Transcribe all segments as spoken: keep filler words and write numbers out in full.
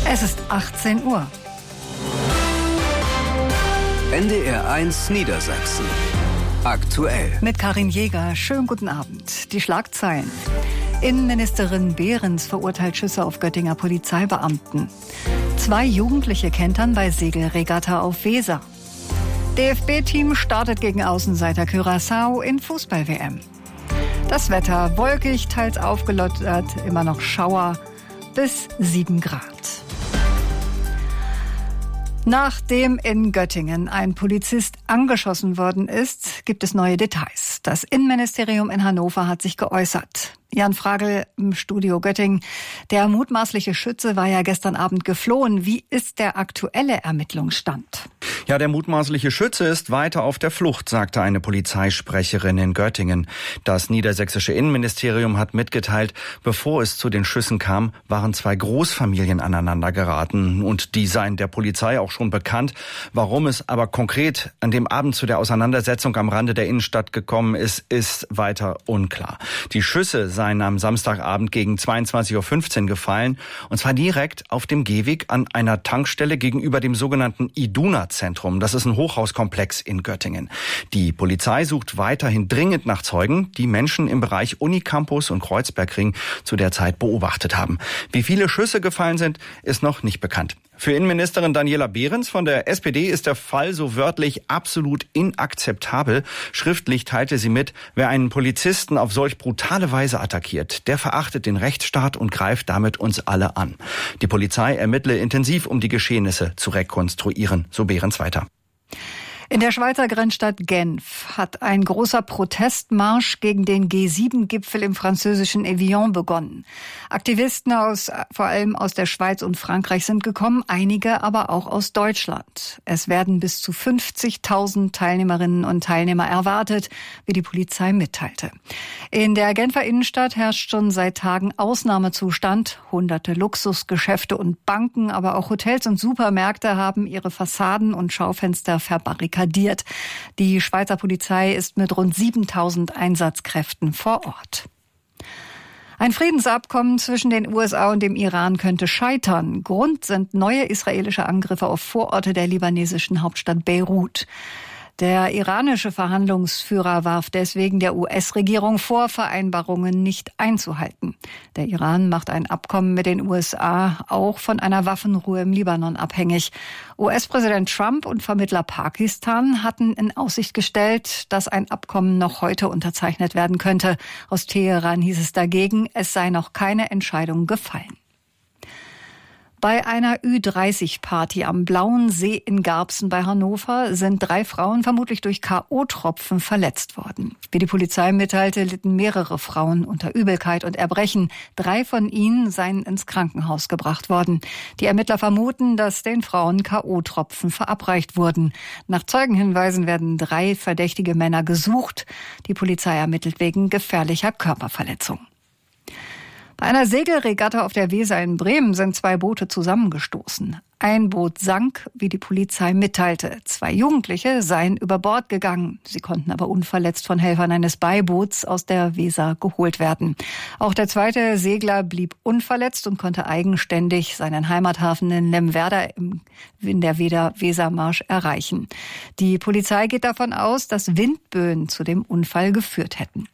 Es ist achtzehn Uhr. N D R eins Niedersachsen. Aktuell. Mit Karin Jäger. Schönen guten Abend. Die Schlagzeilen. Innenministerin Behrens verurteilt Schüsse auf Göttinger Polizeibeamten. Zwei Jugendliche kentern bei Segelregatta auf Weser. D F B-Team startet gegen Außenseiter Curaçao in Fußball-W M. Das Wetter wolkig, teils aufgelockert, immer noch Schauer bis sieben Grad. Nachdem in Göttingen ein Polizist angeschossen worden ist, gibt es neue Details. Das Innenministerium in Hannover hat sich geäußert. Jan Fragel im Studio Göttingen. Der mutmaßliche Schütze war ja gestern Abend geflohen. Wie ist der aktuelle Ermittlungsstand? Ja, der mutmaßliche Schütze ist weiter auf der Flucht, sagte eine Polizeisprecherin in Göttingen. Das niedersächsische Innenministerium hat mitgeteilt, bevor es zu den Schüssen kam, waren zwei Großfamilien aneinander geraten. Und die seien der Polizei auch schon bekannt. Warum es aber konkret an dem Abend zu der Auseinandersetzung am Rande der Innenstadt gekommen ist, ist weiter unklar. Die Schüsse seien am Samstagabend gegen zweiundzwanzig Uhr fünfzehn gefallen, und zwar direkt auf dem Gehweg an einer Tankstelle gegenüber dem sogenannten Iduna-Zentrum. Das ist ein Hochhauskomplex in Göttingen. Die Polizei sucht weiterhin dringend nach Zeugen, die Menschen im Bereich Unicampus und Kreuzbergring zu der Zeit beobachtet haben. Wie viele Schüsse gefallen sind, ist noch nicht bekannt. Für Innenministerin Daniela Behrens von der S P D ist der Fall so wörtlich absolut inakzeptabel. Schriftlich teilte sie mit, wer einen Polizisten auf solch brutale Weise attackiert, der verachtet den Rechtsstaat und greift damit uns alle an. Die Polizei ermittle intensiv, um die Geschehnisse zu rekonstruieren, so Behrens weiter. In der Schweizer Grenzstadt Genf hat ein großer Protestmarsch gegen den G sieben Gipfel im französischen Evian begonnen. Aktivisten aus, vor allem aus der Schweiz und Frankreich sind gekommen, einige aber auch aus Deutschland. Es werden bis zu fünfzigtausend Teilnehmerinnen und Teilnehmer erwartet, wie die Polizei mitteilte. In der Genfer Innenstadt herrscht schon seit Tagen Ausnahmezustand. Hunderte Luxusgeschäfte und Banken, aber auch Hotels und Supermärkte haben ihre Fassaden und Schaufenster verbarrikadiert. Die Schweizer Polizei ist mit rund siebentausend Einsatzkräften vor Ort. Ein Friedensabkommen zwischen den U S A und dem Iran könnte scheitern. Grund sind neue israelische Angriffe auf Vororte der libanesischen Hauptstadt Beirut. Der iranische Verhandlungsführer warf deswegen der U S-Regierung vor, Vereinbarungen nicht einzuhalten. Der Iran macht ein Abkommen mit den U S A auch von einer Waffenruhe im Libanon abhängig. U S-Präsident Trump und Vermittler Pakistan hatten in Aussicht gestellt, dass ein Abkommen noch heute unterzeichnet werden könnte. Aus Teheran hieß es dagegen, es sei noch keine Entscheidung gefallen. Bei einer Ü dreißig Party am Blauen See in Garbsen bei Hannover sind drei Frauen vermutlich durch K O-Tropfen verletzt worden. Wie die Polizei mitteilte, litten mehrere Frauen unter Übelkeit und Erbrechen. Drei von ihnen seien ins Krankenhaus gebracht worden. Die Ermittler vermuten, dass den Frauen K O-Tropfen verabreicht wurden. Nach Zeugenhinweisen werden drei verdächtige Männer gesucht. Die Polizei ermittelt wegen gefährlicher Körperverletzung. Bei einer Segelregatta auf der Weser in Bremen sind zwei Boote zusammengestoßen. Ein Boot sank, wie die Polizei mitteilte. Zwei Jugendliche seien über Bord gegangen. Sie konnten aber unverletzt von Helfern eines Beiboots aus der Weser geholt werden. Auch der zweite Segler blieb unverletzt und konnte eigenständig seinen Heimathafen in Lemwerder in der Wesermarsch erreichen. Die Polizei geht davon aus, dass Windböen zu dem Unfall geführt hätten.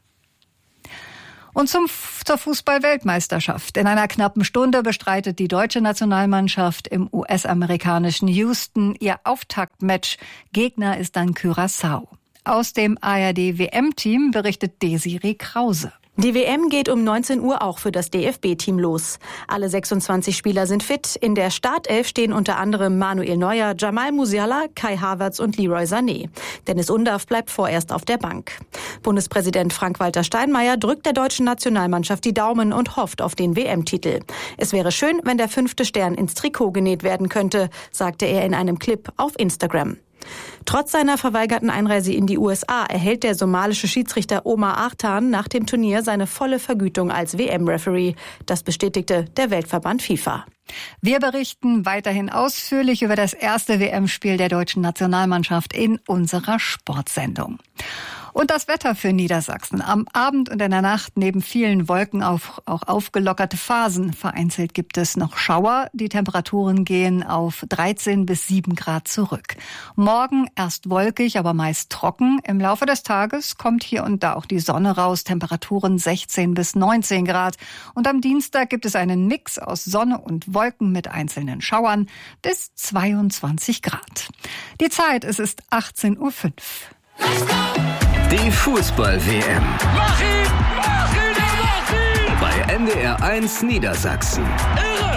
Und zum, zur Fußball-Weltmeisterschaft. In einer knappen Stunde bestreitet die deutsche Nationalmannschaft im U S-amerikanischen Houston ihr Auftaktmatch. Gegner ist dann Curaçao. Aus dem A R D-W M-Team berichtet Desiree Krause. Die W M geht um neunzehn Uhr auch für das D F B-Team los. Alle sechsundzwanzig Spieler sind fit. In der Startelf stehen unter anderem Manuel Neuer, Jamal Musiala, Kai Havertz und Leroy Sané. Dennis Undaff bleibt vorerst auf der Bank. Bundespräsident Frank-Walter Steinmeier drückt der deutschen Nationalmannschaft die Daumen und hofft auf den W M-Titel. Es wäre schön, wenn der fünfte Stern ins Trikot genäht werden könnte, sagte er in einem Clip auf Instagram. Trotz seiner verweigerten Einreise in die U S A erhält der somalische Schiedsrichter Omar Artan nach dem Turnier seine volle Vergütung als W M-Referee. Das bestätigte der Weltverband FIFA. Wir berichten weiterhin ausführlich über das erste W M-Spiel der deutschen Nationalmannschaft in unserer Sportsendung. Und das Wetter für Niedersachsen. Am Abend und in der Nacht neben vielen Wolken auf, auch aufgelockerte Phasen. Vereinzelt gibt es noch Schauer. Die Temperaturen gehen auf dreizehn bis sieben Grad zurück. Morgen erst wolkig, aber meist trocken. Im Laufe des Tages kommt hier und da auch die Sonne raus. Temperaturen sechzehn bis neunzehn Grad. Und am Dienstag gibt es einen Mix aus Sonne und Wolken mit einzelnen Schauern bis zweiundzwanzig Grad. Die Zeit, es ist achtzehn Uhr fünf. Die Fußball-W M. Mach ihn! Mach ihn! Mach ihn! Bei N D R eins Niedersachsen. Irre!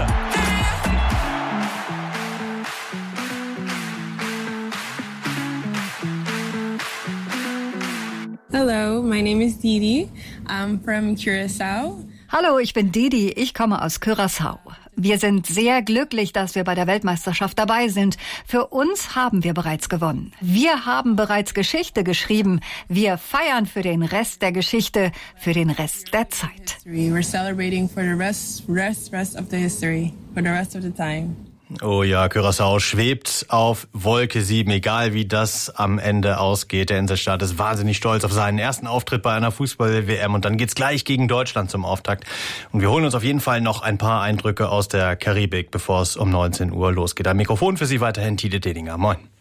Hello, my name is Didi. I'm from Curaçao. Hallo, ich bin Didi. Ich komme aus Curaçao. Wir sind sehr glücklich, dass wir bei der Weltmeisterschaft dabei sind. Für uns haben wir bereits gewonnen. Wir haben bereits Geschichte geschrieben. Wir feiern für den Rest der Geschichte, für den Rest der Zeit. We're celebrating for the rest, rest, rest of the history, for the rest of the time. Oh ja, Curaçao schwebt auf Wolke sieben, egal wie das am Ende ausgeht. Der Inselstaat ist wahnsinnig stolz auf seinen ersten Auftritt bei einer Fußball-W M und dann geht's gleich gegen Deutschland zum Auftakt. Und wir holen uns auf jeden Fall noch ein paar Eindrücke aus der Karibik, bevor es um neunzehn Uhr losgeht. Am Mikrofon für Sie weiterhin Tide Dedinger. Moin.